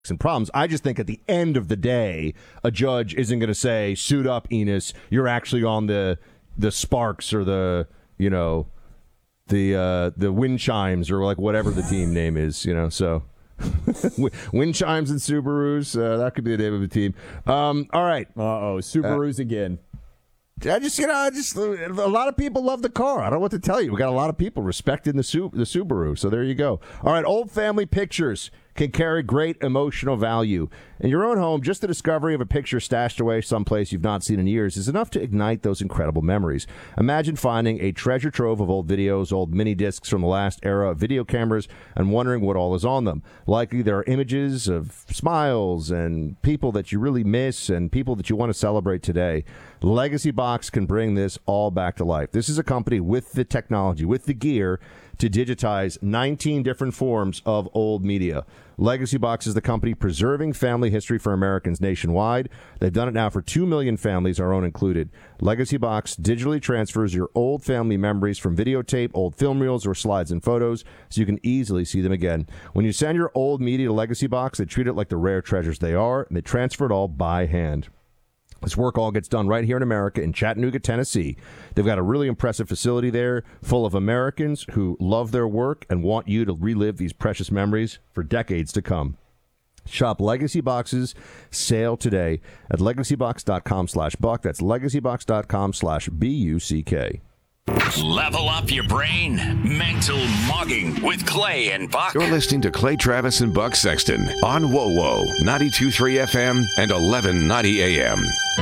and problems. I just think at the end of the day, a judge isn't going to say, suit up, Enos, you're actually on the Sparks or the wind chimes or like whatever the team name is, so wind chimes and Subarus, that could be the name of the team. All right. Subarus again. I just a lot of people love the car. I don't know what to tell you. We got a lot of people respecting the Subaru. So there you go. All right, old family pictures can carry great emotional value. In your own home, just the discovery of a picture stashed away someplace you've not seen in years is enough to ignite those incredible memories. Imagine finding a treasure trove of old videos, old mini discs from the last era of video cameras, and wondering what all is on them. Likely there are images of smiles and people that you really miss and people that you want to celebrate today. Legacy Box can bring this all back to life. This is a company with the technology, with the gear to digitize 19 different forms of old media. Legacy Box is the company preserving family history for Americans nationwide. They've done it now for 2 million families, our own included. Legacy Box digitally transfers your old family memories from videotape, old film reels, or slides and photos so you can easily see them again. When you send your old media to Legacy Box, they treat it like the rare treasures they are, and they transfer it all by hand. This work all gets done right here in America in Chattanooga, Tennessee. They've got a really impressive facility there full of Americans who love their work and want you to relive these precious memories for decades to come. Shop Legacy Box's sale today at legacybox.com/buck. That's legacybox.com/BUCK. Level up your brain. Mental Mugging with Clay and Buck. You're listening to Clay Travis and Buck Sexton on WoWo 92.3 FM and 1190 AM.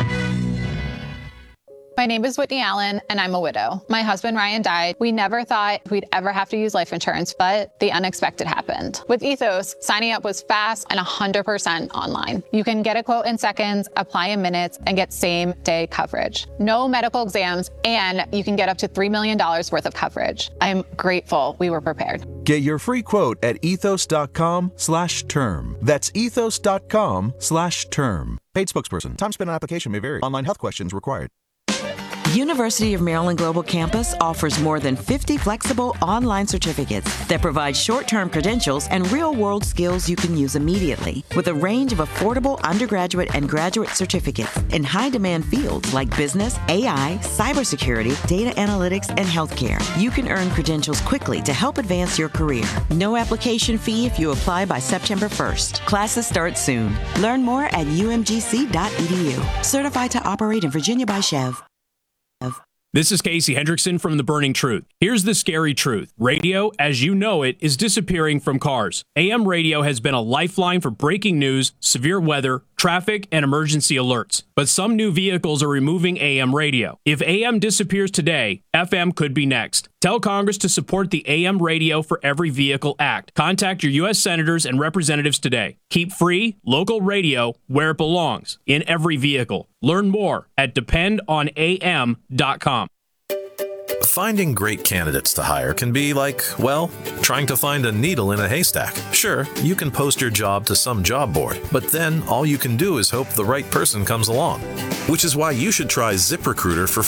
My name is Whitney Allen, and I'm a widow. My husband, Ryan, died. We never thought we'd ever have to use life insurance, but the unexpected happened. With Ethos, signing up was fast and 100% online. You can get a quote in seconds, apply in minutes, and get same-day coverage. No medical exams, and you can get up to $3 million worth of coverage. I'm grateful we were prepared. Get your free quote at ethos.com/term. That's ethos.com/term. Paid spokesperson. Time spent on application may vary. Online health questions required. University of Maryland Global Campus offers more than 50 flexible online certificates that provide short-term credentials and real-world skills you can use immediately. With a range of affordable undergraduate and graduate certificates in high-demand fields like business, AI, cybersecurity, data analytics, and healthcare, you can earn credentials quickly to help advance your career. No application fee if you apply by September 1st. Classes start soon. Learn more at umgc.edu. Certified to operate in Virginia by Chev. This is Casey Hendrickson from The Burning Truth. Here's the scary truth. Radio, as you know it, is disappearing from cars. AM radio has been a lifeline for breaking news, severe weather, traffic, and emergency alerts. But some new vehicles are removing AM radio. If AM disappears today, FM could be next. Tell Congress to support the AM Radio for Every Vehicle Act. Contact your U.S. senators and representatives today. Keep free, local radio where it belongs, in every vehicle. Learn more at dependonam.com. Finding great candidates to hire can be like, well, trying to find a needle in a haystack. Sure, you can post your job to some job board, but then all you can do is hope the right person comes along. Which is why you should try ZipRecruiter for